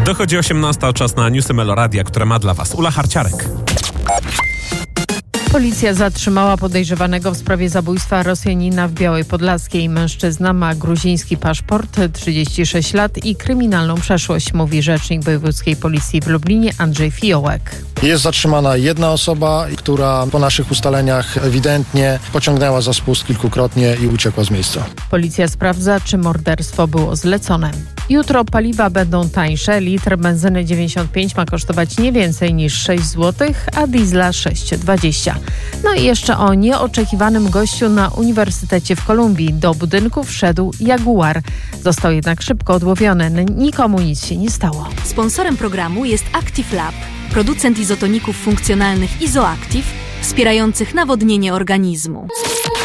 Dochodzi 18, czas na newsy Meloradia, które ma dla Was Ula Harciarek. Policja zatrzymała podejrzewanego w sprawie zabójstwa Rosjanina w Białej Podlaskiej. Mężczyzna ma gruziński paszport, 36 lat i kryminalną przeszłość, mówi rzecznik wojewódzkiej policji w Lublinie Andrzej Fiołek. Jest zatrzymana jedna osoba, która po naszych ustaleniach ewidentnie pociągnęła za spust kilkukrotnie i uciekła z miejsca. Policja sprawdza, czy morderstwo było zlecone. Jutro paliwa będą tańsze. Litr benzyny 95 ma kosztować nie więcej niż 6 zł, a diesla 6,20. No i jeszcze o nieoczekiwanym gościu na Uniwersytecie w Kolumbii. Do budynku wszedł jaguar. Został jednak szybko odłowiony. Nikomu nic się nie stało. Sponsorem programu jest Active Lab, producent izotoników funkcjonalnych Izoactive, wspierających nawodnienie organizmu.